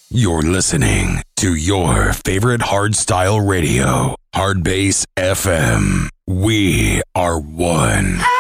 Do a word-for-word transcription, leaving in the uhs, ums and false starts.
You're listening to your favorite hardstyle radio, Hardbass F M. We are one.